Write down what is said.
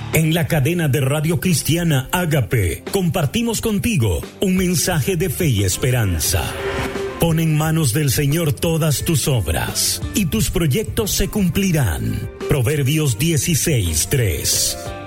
En la cadena de Radio Cristiana Ágape, compartimos contigo un mensaje de fe y esperanza. Pon en manos del Señor todas tus obras, y tus proyectos se cumplirán. Proverbios 16:3.